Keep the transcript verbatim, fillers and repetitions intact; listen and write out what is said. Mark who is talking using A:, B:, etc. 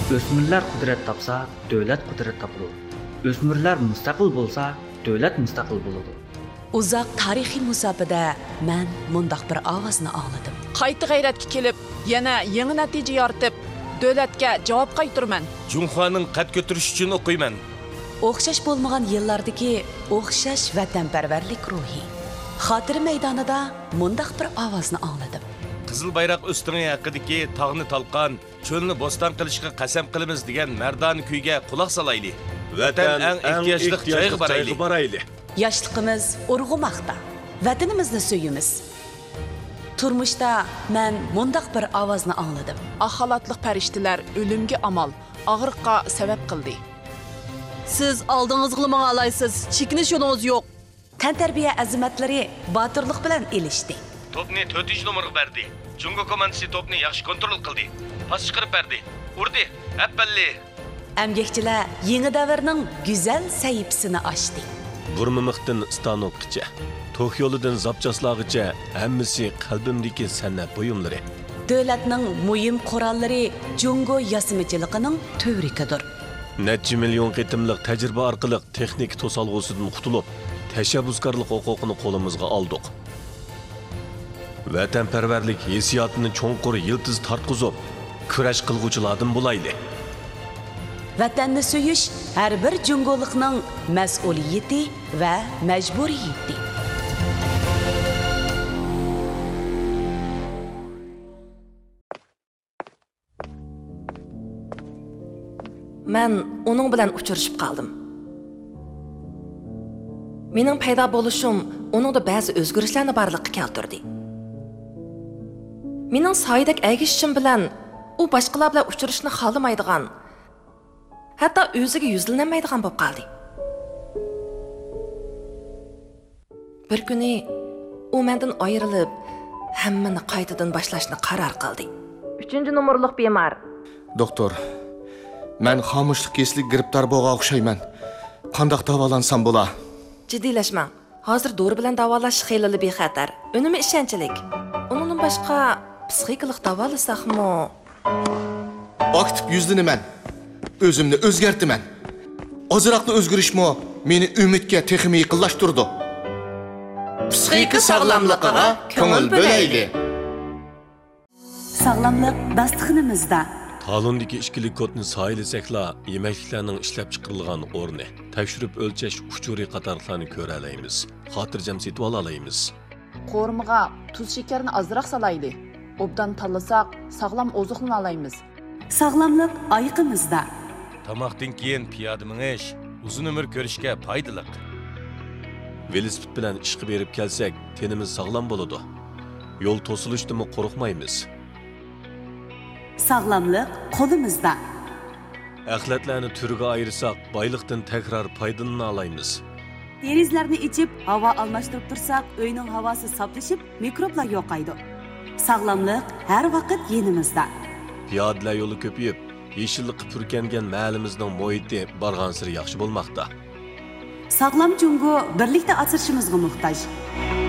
A: O'smirlar qudrat topsa, davlat qudrat topadi. O'smirlar mustaqil bo'lsa, davlat mustaqil bo'ladi.
B: Uzoq tarixiy musofada men mundaq bir ovozni angladim.
C: Qayta g'ayratga kelib, yana yangi natija yoritib, davlatga javob qaytiraman.
D: Junxoning qad ko'tarish uchun o'qiyman.
B: O'xshash bo'lmagan yillardagi o'xshash vatanparvarlik ruhi. Xotira maydonida mundaq bir ovozni angladim.
D: Qizil bayroq usting'i haqidagi tog'ni talqon, cho'lni bo'ston qilishga qasam qilamiz degan mardon kuyga quloq solayli. Vatan eng ehtiyojli joyga borayli.
B: Yoshligimiz urg'umoqda. Vatanimizni suyimiz. Turmushda men mundaq bir ovozni angladim.
C: Axalatliq farishtalar o'limga amal, og'riqqa sabab qildi.
E: Siz oldingizga menga alaysiz, chekinish yo'lingiz yo'q.
B: Tantarbiya azimatlari botirlik bilan elishdi.
D: Topni to'rtinchi nomerga berdi. Jungo komandasi topni yaxshi kontrol qildi. Pas chiqarib berdi. Urdi. Appalli.
B: Amgakchilar yangi davrning go'zal sahifasini ochdi.
F: Burmimiqdan stanokgacha, to'q yo'lidan zapchaslag'icha hammasi qalbimdagi san'at buyumlari.
B: Davlatning muhim qurollari Jungo yasimichiligining tövrikidir.
F: Necha million qitimliq tajriba orqali texnik to'salg'usidan qutulib, tashabbuskorlik huquqini qo'limizga oldik. Vatanparvarlik hissiyotini cho'nqur yiltiz tartqizib, kurash qilguvchilardan bo'layli.
B: Vatanni suyish har bir jungolikning mas'uliyati va majburiyati.
G: Men uning bilan uchrashib qoldim. Mening paydo bo'lishim uningda ba'zi o'zgarishlarni barliqqa keltirdi. Mening soydak agishishim bilan u boshqalar bilan uchrashishni xohlamaydigan, hatto o'ziga yuzlanmaydigan bo'lib qoldi. Bir kuni u mendan ayrilib, hammani qaytadan boshlashni qaror qildi. uchinchi nomerlik bemor.
H: Doktor, men xomushlik keslik giribtor bo'lgan o'xshayman. Qanday davolansam bo'la?
G: Jiddiylashmang. Hozir dori bilan davolash xeyli bexatar. Unumi ishonchlik. Undan boshqa psixikalik davolasaqmi?
H: Aktiv yuzlanaman. O'zimni o'zgartiraman. Ozroqni o'zgarishmi meni umidga texmi yaqinlashtirdi. Psixika sog'lomligiga ko'ngil bo'layli.
B: Sog'lomlik dasturxonimizda.
F: Talondagi ishkilik kodni saylasakla yemekliklarning ishlab chiqarilgan o'rni, tekshirib o'lchash uchuri qatorlarni ko'ra olamiz. Xotirjam setib olaymiz.
C: Qo'rmiga tuz shakarni ozroq solayli. Obdan tanlasak, sog'lom ozuqni olaymiz.
B: Sog'lomlik oyiqimizda.
D: Tamoqdan keyin piyoda minish uzun umr ko'rishga foydali.
F: Velosiped bilan ishga berib kelsak, tenimiz sog'lom bo'ladi. Yo'l to'silishdan qo'rqmaymiz.
B: Sog'lomlik qo'limizda.
F: Axlatlarni turiga ayirsak, boyliqdan takrar foydalana olamiz.
B: Derizlarni ichib, havo almashtirib tursak, uyning havosi soflashib, mikroblar yo'qaydi. Sog'lomlik har vaqt yonimizda.
F: Piyodalar yo'li ko'payib, yeshillik purkangan mahallimizning muhiti barg'ansiri yaxshi bo'lmoqda.
B: Sog'lom Jungo birlikda asrashimizga muhtoj.